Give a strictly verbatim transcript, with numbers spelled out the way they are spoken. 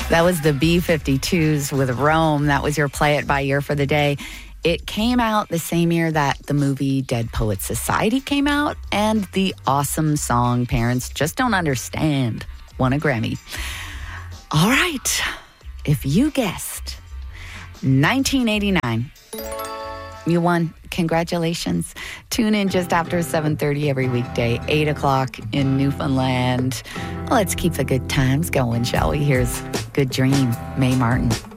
That was the B fifty-twos with Rome. That was your Play It by Ear for the day. It came out the same year that the movie Dead Poets Society came out, and the awesome song Parents Just Don't Understand won a Grammy. All right. If you guessed nineteen eighty-nine, you won. Congratulations. Tune in just after seven thirty every weekday, eight o'clock in Newfoundland. Let's keep the good times going, shall we? Here's Good Dream, Mae Martin.